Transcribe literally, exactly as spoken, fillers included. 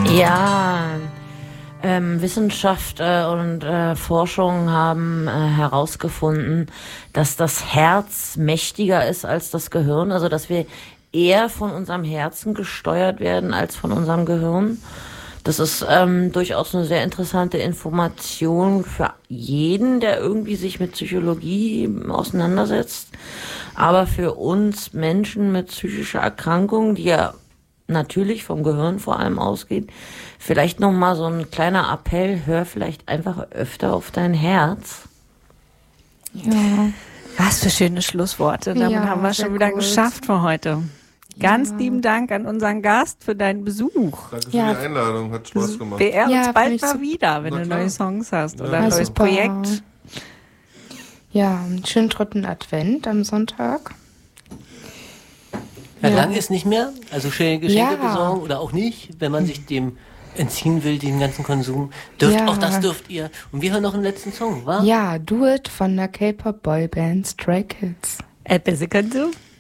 Ja, ähm, Wissenschaft äh, und äh, Forschung haben äh, herausgefunden, dass das Herz mächtiger ist als das Gehirn, also dass wir eher von unserem Herzen gesteuert werden als von unserem Gehirn. Das ist ähm, durchaus eine sehr interessante Information für jeden, der irgendwie sich mit Psychologie auseinandersetzt. Aber für uns Menschen mit psychischer Erkrankung, die ja natürlich vom Gehirn vor allem ausgeht, vielleicht nochmal so ein kleiner Appell, hör vielleicht einfach öfter auf dein Herz. Ja. Was für schöne Schlussworte. Damit Ja, haben wir schon wieder gut. geschafft für heute. Ganz Ja. lieben Dank an unseren Gast für deinen Besuch. Danke für Ja. die Einladung, hat Spaß gemacht. Beehr Ja, uns find bald ich mal so- wieder, wenn Na du klar. neue Songs hast Ja. oder ein Ja, neues super. Projekt. Ja, einen schönen dritten Advent am Sonntag. Ja, Ja. lang ist nicht mehr. Also schöne Geschenke Ja. besorgen oder auch nicht, wenn man sich dem entziehen will, den ganzen Konsum. Dürft, Ja. Auch das dürft ihr. Und wir hören noch einen letzten Song, wa? Ja, Do It von der K-Pop-Boyband Stray Kids. Äh, besser kannst du?